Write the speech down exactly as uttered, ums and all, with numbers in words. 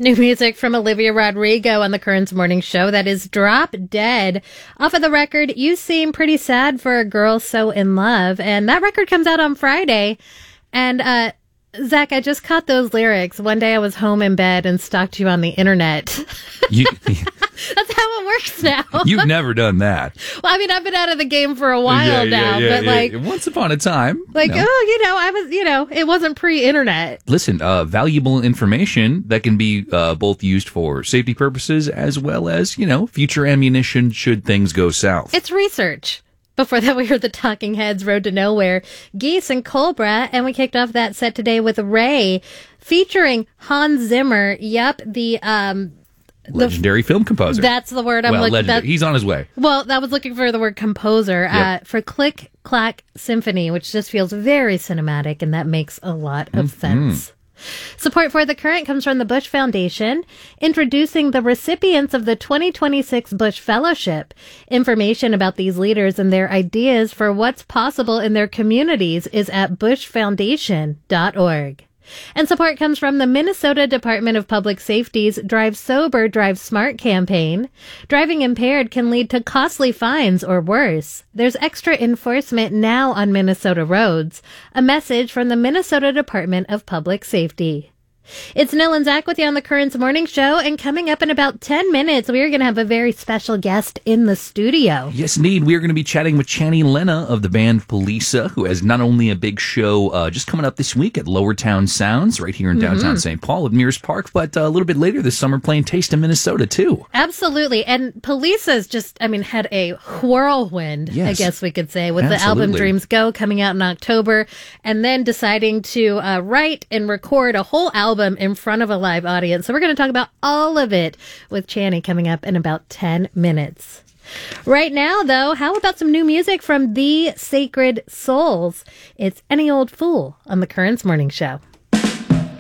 New music from Olivia Rodrigo on the Currents Morning Show. That is Drop Dead. Off of the record, You Seem Pretty Sad for a Girl So In Love. And that record comes out on Friday. And, uh, Zach, I just caught those lyrics. One day I was home in bed and stalked you on the internet. You, That's how it works now. You've never done that. Well, I mean, I've been out of the game for a while yeah, now, yeah, yeah, but yeah. like... Once upon a time. Like, you know. oh, you know, I was, you know, it wasn't pre-internet. Listen, uh, valuable information that can be uh, both used for safety purposes as well as, you know, future ammunition should things go south. It's research. Before that, we heard the Talking Heads, Road to Nowhere, Geese and Cobra, and we kicked off that set today with Ray, featuring Hans Zimmer. Yep, the... um. Legendary the, film composer. That's the word I'm well, looking for. He's on his way. Well, I was looking for the word composer yep. uh, for Click Clack Symphony, which just feels very cinematic, and that makes a lot of mm-hmm. sense. Support for The Current comes from the Bush Foundation, introducing the recipients of the twenty twenty-six Bush Fellowship. Information about these leaders and their ideas for what's possible in their communities is at bush foundation dot org. And support comes from the Minnesota Department of Public Safety's Drive Sober, Drive Smart campaign. Driving impaired can lead to costly fines or worse. There's extra enforcement now on Minnesota roads. A message from the Minnesota Department of Public Safety. It's Nil and Zach with you on the Currents Morning Show, and coming up in about ten minutes, we are going to have a very special guest in the studio. Yes, indeed. We are going to be chatting with Channy Lena of the band Polisa, who has not only a big show uh, just coming up this week at Lower Town Sounds, right here in downtown mm-hmm. Saint Paul at Mears Park, but uh, a little bit later this summer playing Taste of Minnesota, too. Absolutely. And Polisa's just, I mean, had a whirlwind, yes. I guess we could say, with Absolutely. the album Dreams Go coming out in October, and then deciding to uh, write and record a whole album in front of a live audience. So we're going to talk about all of it with Channy coming up in about ten minutes. Right now, though, how about some new music from The Sacred Souls? It's Any Old Fool on the Currents Morning Show.